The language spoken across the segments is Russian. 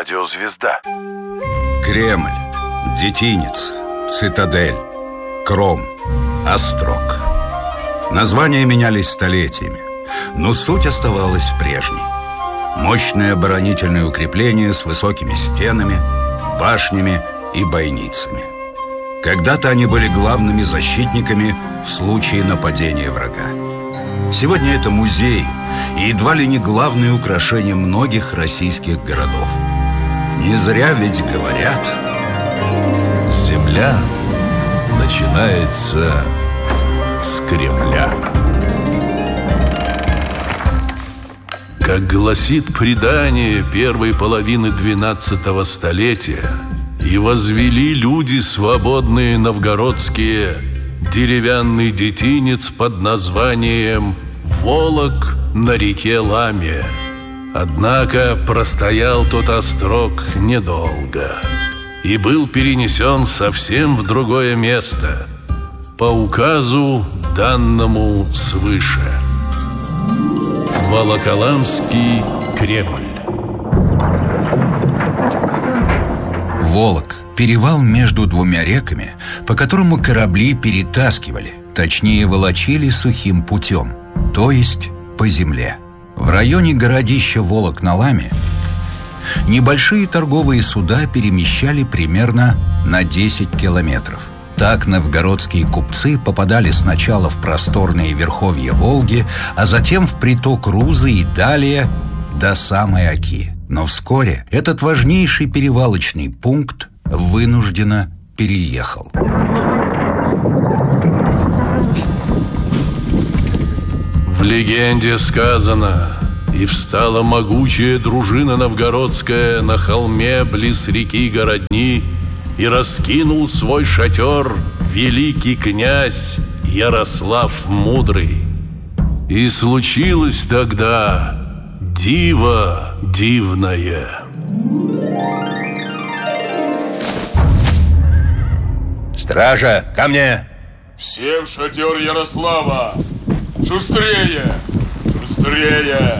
радиозвезда. Кремль, Детинец, Цитадель, Кром, Острог. Названия менялись столетиями, но суть оставалась прежней. Мощное оборонительное укрепление с высокими стенами, башнями и бойницами. Когда-то они были главными защитниками в случае нападения врага. Сегодня это музей и едва ли не главное украшение многих российских городов. Не зря ведь говорят: земля начинается с Кремля. Как гласит предание первой половины 12 столетия, и возвели люди свободные новгородские деревянный детинец под названием Волок на реке Ламе. Однако простоял тот острог недолго и был перенесен совсем в другое место по указу, данному свыше. Волоколамский Кремль. Волок – перевал между двумя реками, по которому корабли перетаскивали, точнее волочили сухим путем, то есть по земле. В районе городища Волок на Ламе небольшие торговые суда перемещали примерно на 10 километров. Так новгородские купцы попадали сначала в просторные верховья Волги, а затем в приток Рузы и далее до самой Оки. Но вскоре этот важнейший перевалочный пункт вынужденно переехал. В легенде сказано: и встала могучая дружина новгородская на холме близ реки Городни, и раскинул свой шатер великий князь Ярослав Мудрый. И случилось тогда диво дивное. Стража, ко мне! Все в шатер Ярослава! Шустрее! Шустрее!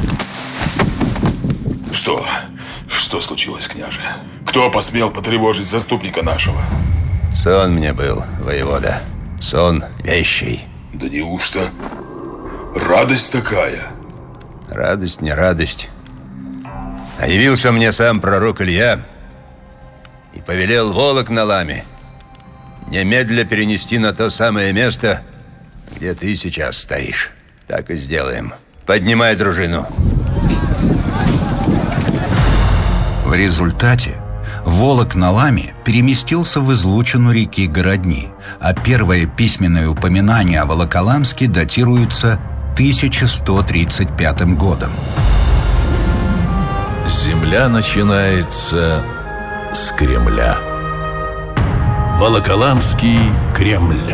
Что случилось, княже? Кто посмел потревожить заступника нашего? Сон мне был, воевода. Сон вещий. Да неужто радость такая? Радость не радость. А явился мне сам пророк Илья и повелел Волок на Ламе немедля перенести на то самое место, где ты сейчас стоишь. Так и сделаем. Поднимай дружину. В результате Волок на Ламе переместился в излучину реки Городни, а первое письменное упоминание о Волоколамске датируется 1135 годом. Земля начинается с Кремля. Волоколамский Кремль.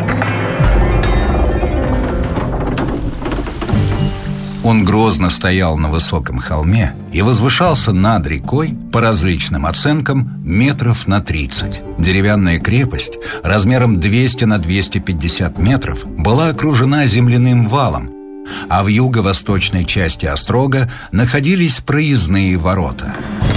Он грозно стоял на высоком холме и возвышался над рекой, по различным оценкам, метров на 30. Деревянная крепость размером 200 на 250 метров была окружена земляным валом, а в юго-восточной части острога находились проездные ворота.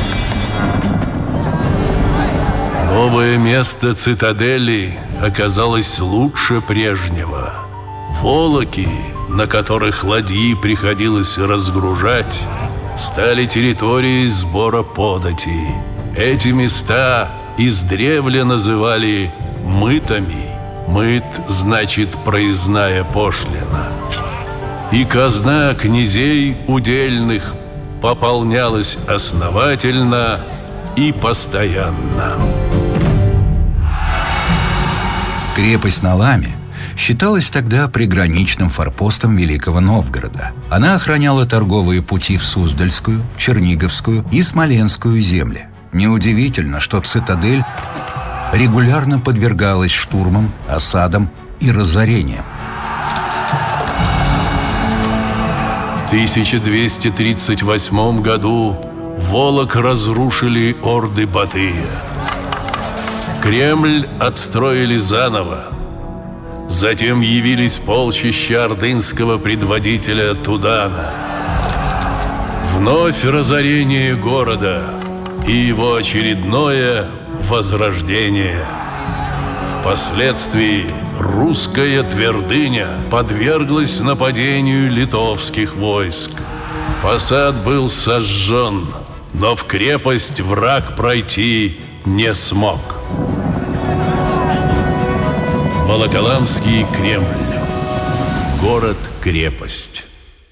Новое место цитадели оказалось лучше прежнего. Волоки, на которых ладьи приходилось разгружать, стали территорией сбора подати. Эти места издревле называли мытами. Мыт значит проездная пошлина. И казна князей удельных пополнялась основательно и постоянно. Крепость на Ламе считалась тогда приграничным форпостом Великого Новгорода. Она охраняла торговые пути в Суздальскую, Черниговскую и Смоленскую земли. Неудивительно, что цитадель регулярно подвергалась штурмам, осадам и разорениям. В 1238 году Волок разрушили орды Батыя. Кремль отстроили заново. Затем явились полчища ордынского предводителя Тудана. Вновь разорение города и его очередное возрождение. Впоследствии русская твердыня подверглась нападению литовских войск. Посад был сожжен, но в крепость враг пройти не смог. Волоколамский Кремль. Город-крепость.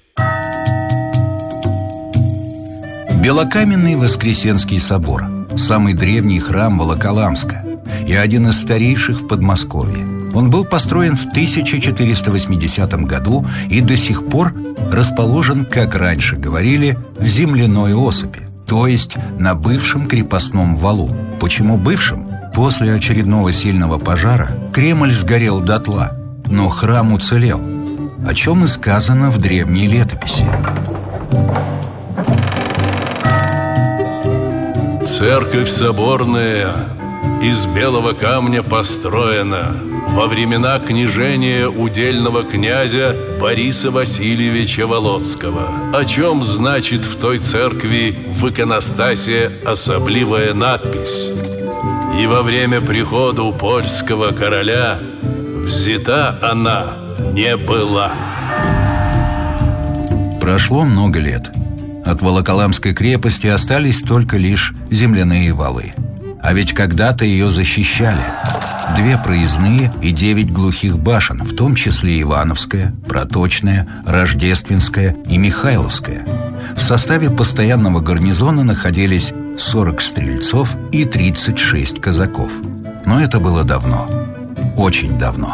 Белокаменный Воскресенский собор – самый древний храм Волоколамска и один из старейших в Подмосковье. Он был построен в 1480 году и до сих пор расположен, как раньше говорили, в земляной осыпи, то есть на бывшем крепостном валу. Почему бывшем? После очередного сильного пожара Кремль сгорел дотла, но храм уцелел, о чем и сказано в древней летописи. Церковь соборная из белого камня построена во времена княжения удельного князя Бориса Васильевича Володского, о чем значит в той церкви в иконостасе особливая надпись: «И во время прихода польского короля взята она не была». Прошло много лет. От Волоколамской крепости остались только лишь земляные валы. А ведь когда-то ее защищали 2 проездные и 9 глухих башен, в том числе Ивановская, Проточная, Рождественская и Михайловская. В составе постоянного гарнизона находились 40 стрельцов и 36 казаков. Но это было давно. Очень давно.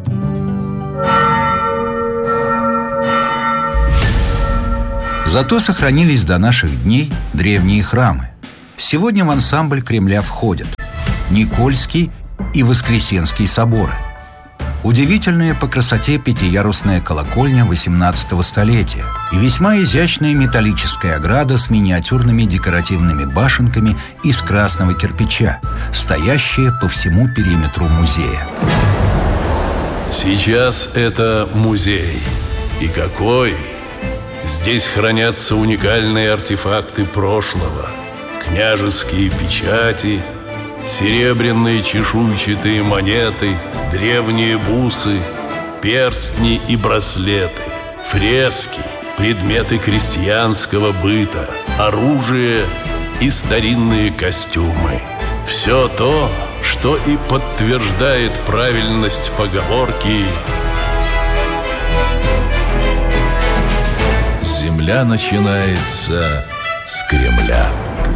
Зато сохранились до наших дней древние храмы. Сегодня в ансамбль Кремля входят Никольский и Воскресенский соборы, удивительная по красоте пятиярусная колокольня XVIII столетия и весьма изящная металлическая ограда с миниатюрными декоративными башенками из красного кирпича, стоящая по всему периметру музея. Сейчас это музей. И какой! Здесь хранятся уникальные артефакты прошлого: княжеские печати, серебряные чешуйчатые монеты, древние бусы, перстни и браслеты, фрески, предметы крестьянского быта, оружие и старинные костюмы. Все то, что и подтверждает правильность поговорки: земля начинается с Кремля.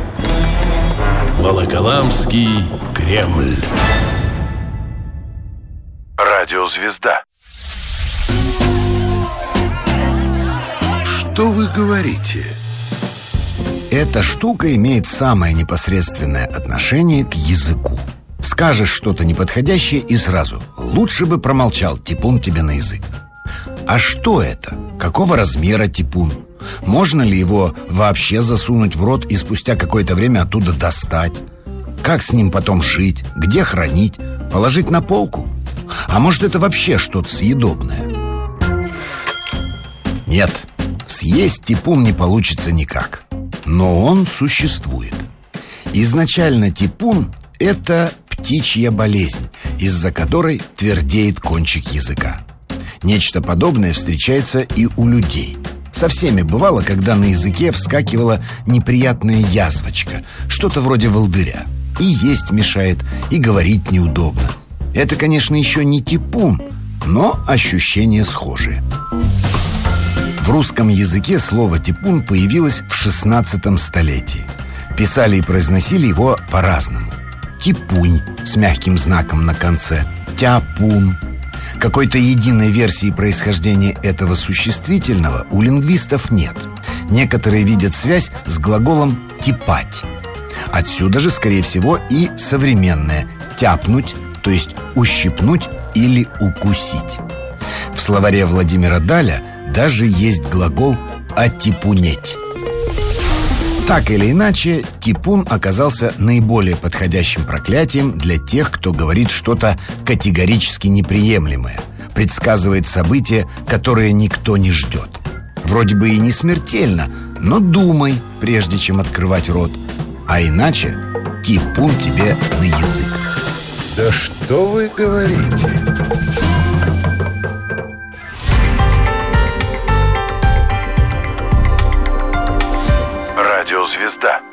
Волоколамский Кремль. Радиозвезда. Что вы говорите? Эта штука имеет самое непосредственное отношение к языку. Скажешь что-то неподходящее и сразу: лучше бы промолчал, типун тебе на язык. А что это? Какого размера типун? Можно ли его вообще засунуть в рот и спустя какое-то время оттуда достать? Как с ним потом жить? Где хранить? Положить на полку? А может, это вообще что-то съедобное? Нет, съесть типун не получится никак. Но он существует. Изначально типун – это птичья болезнь, из-за которой твердеет кончик языка. Нечто подобное встречается и у людей. Со всеми бывало, когда на языке вскакивала неприятная язвочка, что-то вроде волдыря. И есть мешает, и говорить неудобно. Это, конечно, еще не типун, но ощущения схожие. В русском языке слово «типун» появилось в 16 столетии. Писали и произносили его по-разному. Типунь с мягким знаком на конце, тяпун. Какой-то единой версии происхождения этого существительного у лингвистов нет. Некоторые видят связь с глаголом «типать». Отсюда же, скорее всего, и современное «тяпнуть», то есть «ущипнуть» или «укусить». В словаре Владимира Даля даже есть глагол «отипунеть». Так или иначе, типун оказался наиболее подходящим проклятием для тех, кто говорит что-то категорически неприемлемое, предсказывает события, которые никто не ждет. Вроде бы и не смертельно, но думай, прежде чем открывать рот. А иначе типун тебе на язык. Да что вы говорите? Радиозвезда.